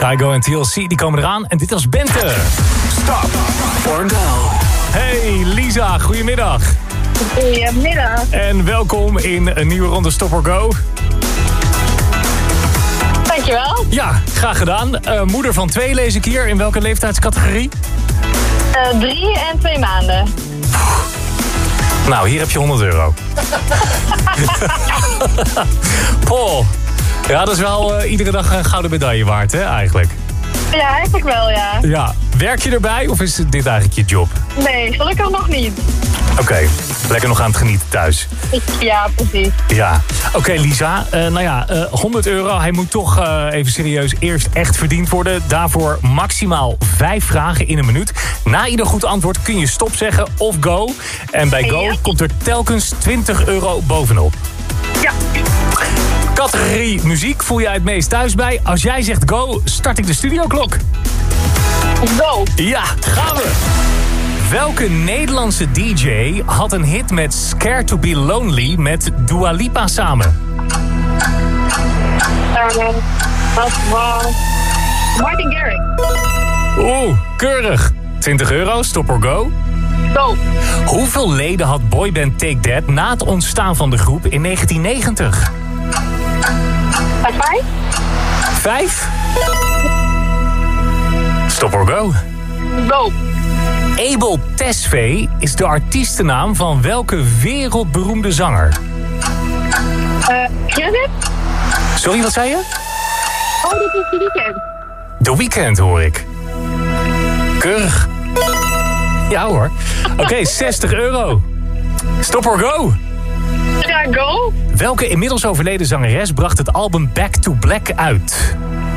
Kygo en TLC die komen eraan. En dit was Bente. Stop or go. Hey Lisa, goedemiddag. Goedemiddag. En welkom in een nieuwe ronde Stop or Go. Dankjewel. Ja, graag gedaan. Moeder van 2 lees ik hier. In welke leeftijdscategorie? 3 en 2 maanden. Nou, hier heb je €100. Paul. Ja, dat is wel iedere dag een gouden medaille waard, hè, eigenlijk. Ja, eigenlijk wel, ja. Ja. Werk je erbij of is dit eigenlijk je job? Nee, gelukkig nog niet. Oké, lekker nog aan het genieten thuis. Ja, precies. Ja. Oké, Lisa. €100. Hij moet toch even serieus eerst echt verdiend worden. Daarvoor maximaal 5 vragen in een minuut. Na ieder goed antwoord kun je stop zeggen of go. En bij go komt er telkens €20 bovenop. Ja. Categorie muziek voel je het meest thuis bij. Als jij zegt go, start ik de studioklok. Go. Ja, gaan we. Welke Nederlandse DJ had een hit met Scared to be Lonely met Dua Lipa samen? Dat was Martin Garrix. Oeh, keurig. €20, stop or go. Go. Hoeveel leden had boyband Take That na het ontstaan van de groep in 1990? 5? 5? Stop or go. Go. Abel Tesfaye is de artiestennaam van welke wereldberoemde zanger? Kevin? Sorry, wat zei je? Oh, dit is The Weeknd. The Weeknd hoor ik. Keurig. Ja hoor. Oké, €60. Stop or go. Ja, go. Welke inmiddels overleden zangeres bracht het album Back to Black uit?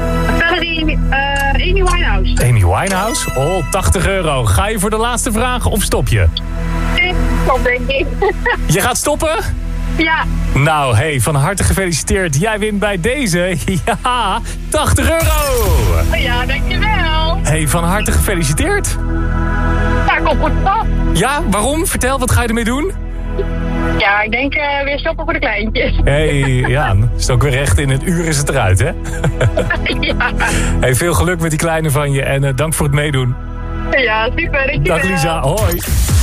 Amy Winehouse. Amy Winehouse? Oh, €80. Ga je voor de laatste vraag of stop je? Stop, denk ik. Je gaat stoppen? Ja. Nou, hey, van harte gefeliciteerd. Jij wint bij deze. Ja, €80. Oh ja, dankjewel. Hey, van harte gefeliciteerd. Ja, kom goed op. Ja, waarom? Vertel, wat ga je ermee doen? Ja, ik denk weer shoppen voor de kleintjes. Hey, ja, is ook weer recht. In een uur is het eruit, hè? Ja. Hey, veel geluk met die kleine van je en dank voor het meedoen. Ja, super. Dankjewel. Dag Lisa, hoi.